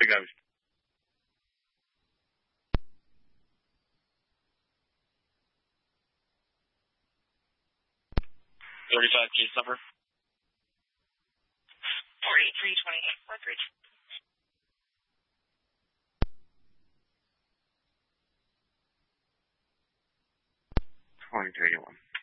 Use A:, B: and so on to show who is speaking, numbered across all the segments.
A: Copy, copy.
B: Case number 48328 Woodbridge.
A: 2031.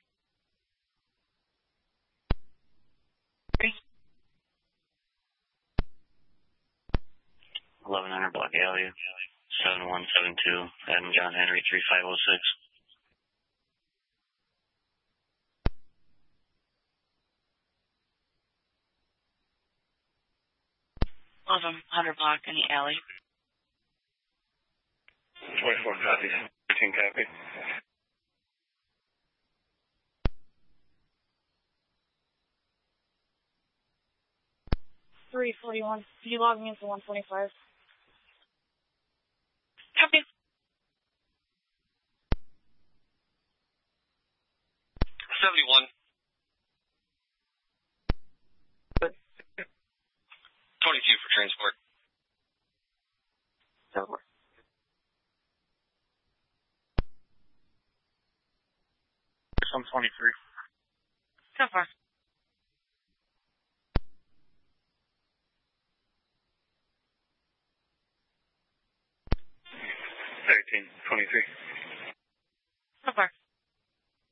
C: 1100 Block Alley, 7172, Adam John Henry 3506.
B: 1100 Block in the alley.
A: 24 copy. 13 copy.
D: $341. You logging into 125?
B: Copy. 71. 22 for transport.
D: So,
A: Some 23.
B: So far.
A: 13, 23.